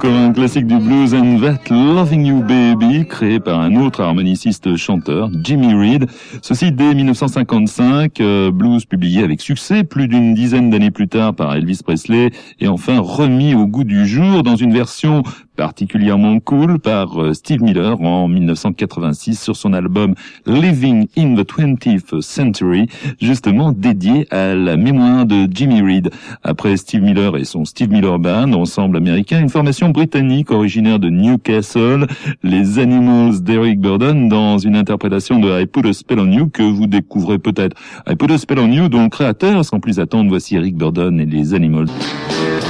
encore un classique du blues, And That Loving You Baby, créé par un autre harmoniciste-chanteur, Jimmy Reed. Ceci dès 1955, blues publié avec succès plus d'une dizaine d'années plus tard par Elvis Presley et enfin remis au goût du jour dans une version particulièrement cool par Steve Miller en 1986 sur son album Living in the 20th Century, justement dédié à la mémoire de Jimmy Reed. Après Steve Miller et son Steve Miller Band, ensemble américain, une formation britannique originaire de Newcastle, les Animals d'Eric Burdon dans une interprétation de I Put a Spell on You que vous découvrez peut-être. I Put a Spell on You dont le créateur, sans plus attendre, voici Eric Burdon et les Animals.